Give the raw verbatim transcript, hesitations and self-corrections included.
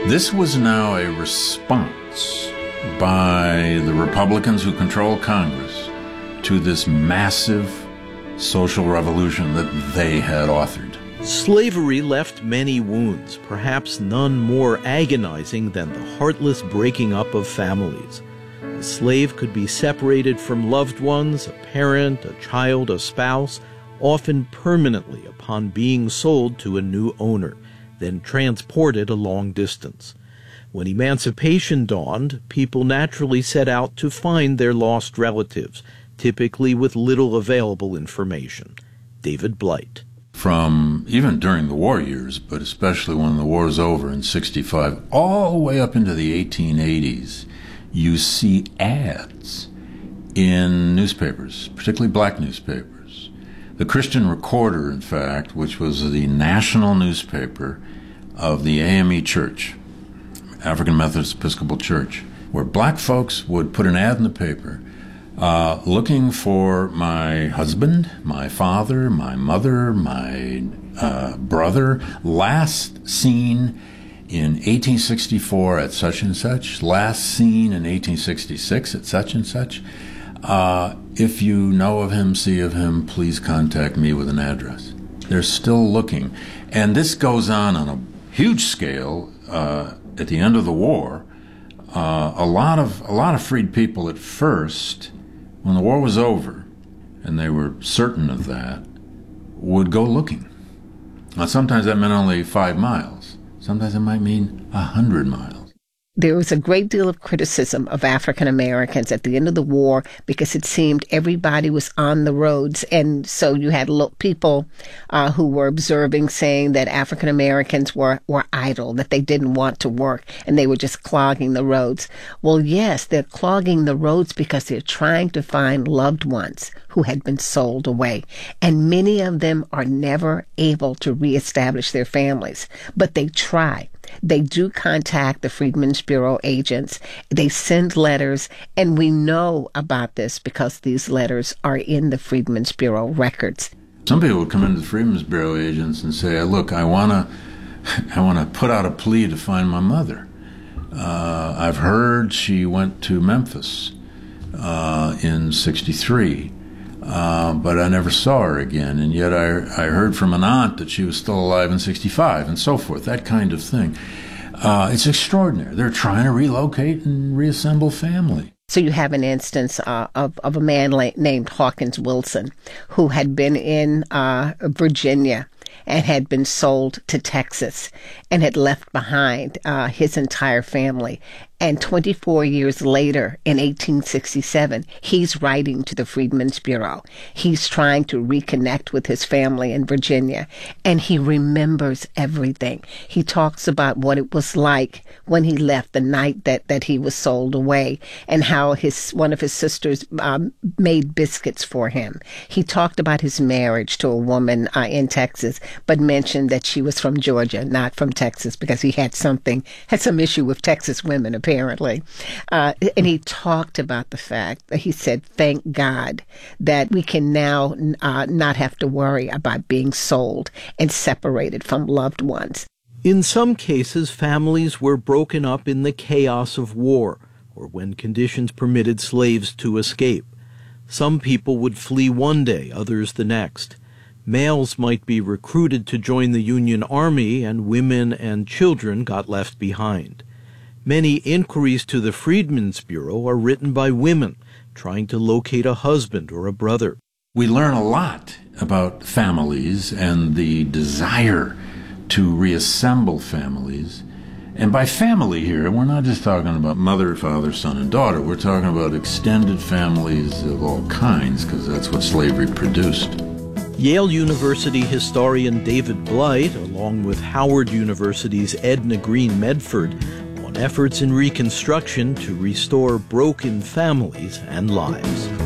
This was now a response by the Republicans who control Congress to this massive social revolution that they had authored. Slavery left many wounds, perhaps none more agonizing than the heartless breaking up of families. A slave could be separated from loved ones, a parent, a child, a spouse, often permanently upon being sold to a new owner, then transported a long distance. When emancipation dawned, people naturally set out to find their lost relatives, typically with little available information. David Blight. From even during the war years, but especially when the war was over in sixty-five, all the way up into the eighteen eighties, you see ads in newspapers, particularly black newspapers. The Christian Recorder, in fact, which was the national newspaper of the A M E Church, African Methodist Episcopal Church, where black folks would put an ad in the paper uh, looking for my husband, my father, my mother, my uh, brother, last seen in eighteen sixty-four at such and such, last seen in eighteen sixty-six at such and such. Uh, if you know of him, see of him, please contact me with an address. They're still looking. And this goes on on a huge scale. Uh, at the end of the war, uh, a lot of a lot of freed people at first, when the war was over, and they were certain of that, would go looking. Now, sometimes that meant only five miles. Sometimes it might mean a hundred miles. There was a great deal of criticism of African Americans at the end of the war because it seemed everybody was on the roads. And so you had lo- people uh, who were observing saying that African Americans were, were idle, that they didn't want to work, and they were just clogging the roads. Well, yes, they're clogging the roads because they're trying to find loved ones who had been sold away. And many of them are never able to reestablish their families, but they try. They do contact the Freedmen's Bureau agents. They send letters, and we know about this because these letters are in the Freedmen's Bureau records. Some people would come into the Freedmen's Bureau agents and say, look, I want to I want to put out a plea to find my mother. Uh, I've heard she went to Memphis uh, in sixty-three. Uh, but I never saw her again, and yet I, I heard from an aunt that she was still alive in sixty-five, and so forth, that kind of thing. Uh, it's extraordinary. They're trying to relocate and reassemble family. So you have an instance uh, of, of a man la- named Hawkins Wilson who had been in uh, Virginia and had been sold to Texas and had left behind uh, his entire family. And twenty-four years later, in eighteen sixty-seven, he's writing to the Freedmen's Bureau. He's trying to reconnect with his family in Virginia, and he remembers everything. He talks about what it was like when he left the night that, that he was sold away, and how his one of his sisters um, made biscuits for him. He talked about his marriage to a woman uh, in Texas, but mentioned that she was from Georgia, not from Texas, because he had something, had some issue with Texas women, apparently. Uh, and he talked about the fact that he said, thank God that we can now uh, not have to worry about being sold and separated from loved ones. In some cases, families were broken up in the chaos of war, or when conditions permitted slaves to escape. Some people would flee one day, others the next. Males might be recruited to join the Union Army, and women and children got left behind. Many inquiries to the Freedmen's Bureau are written by women trying to locate a husband or a brother. We learn a lot about families and the desire to reassemble families. And by family here, we're not just talking about mother, father, son, and daughter. We're talking about extended families of all kinds, because that's what slavery produced. Yale University historian David Blight, along with Howard University's Edna Green Medford, on efforts in Reconstruction to restore broken families and lives.